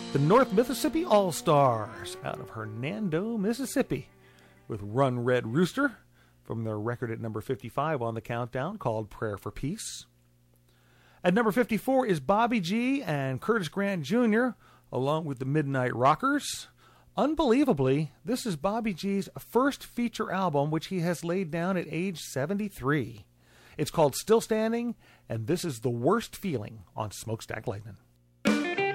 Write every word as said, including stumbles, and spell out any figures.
the North Mississippi All-Stars out of Hernando, Mississippi, with Run Red Rooster from their record at number fifty-five on the countdown called Prayer for Peace. At number fifty-four is Bobby G and Curtis Grant Junior along with the Midnight Rockers. Unbelievably, this is Bobby G's first feature album, which he has laid down at age seventy-three. It's called Still Standing, and this is The Worst Feeling on Smokestack Lightning.